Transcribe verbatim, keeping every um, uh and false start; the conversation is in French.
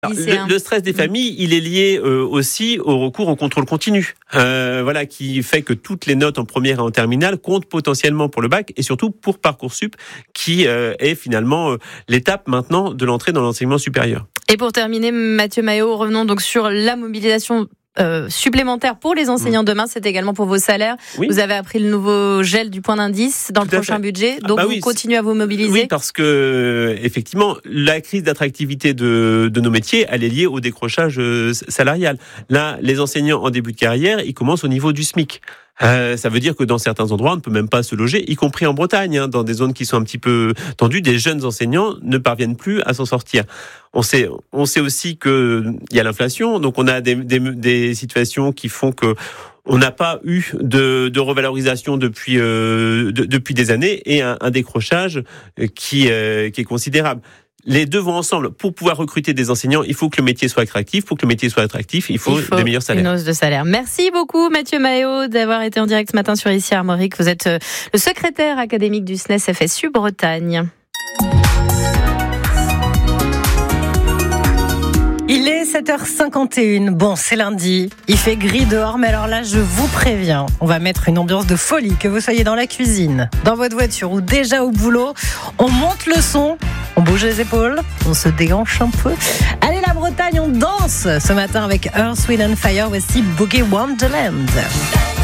Alors, le, le stress des familles, il est lié euh, aussi au recours au contrôle continu, euh, voilà, qui fait que toutes les notes en première et en terminale comptent potentiellement pour le bac et surtout pour Parcoursup, qui euh, est finalement euh, l'étape maintenant de l'entrée dans l'enseignement supérieur. Et pour terminer, Mathieu Maillot, revenons donc sur la mobilisation Euh, supplémentaire pour les enseignants demain, c'est également pour vos salaires. Oui. Vous avez appris le nouveau gel du point d'indice dans Tout le prochain budget, donc ah bah vous oui, continuez à vous mobiliser. Oui, parce que effectivement, la crise d'attractivité de, de nos métiers, elle est liée au décrochage salarial. Là, les enseignants en début de carrière, ils commencent au niveau du SMIC. Euh, ça veut dire que dans certains endroits, on ne peut même pas se loger, y compris en Bretagne, hein, dans des zones qui sont un petit peu tendues. Des jeunes enseignants ne parviennent plus à s'en sortir. On sait, on sait aussi que il y a l'inflation, donc on a des, des, des situations qui font que on n'a pas eu de, de revalorisation depuis euh, de, depuis des années et un, un décrochage qui euh, qui est considérable. Les deux vont ensemble. Pour pouvoir recruter des enseignants, il faut que le métier soit attractif. Pour que le métier soit attractif, il faut, il faut de meilleurs salaires. Une hausse de salaire. Merci beaucoup, Mathieu Maillot, d'avoir été en direct ce matin sur Ici Armorique. Vous êtes le secrétaire académique du S N E S F S U Bretagne. Il est sept heures cinquante et une. Bon, c'est lundi. Il fait gris dehors, mais alors là, je vous préviens, on va mettre une ambiance de folie, que vous soyez dans la cuisine, dans votre voiture ou déjà au boulot. On monte le son, on bouge les épaules, on se déhanche un peu. Allez, la Bretagne, on danse ce matin avec Earth, Wind and Fire. Voici Boogie Wonderland.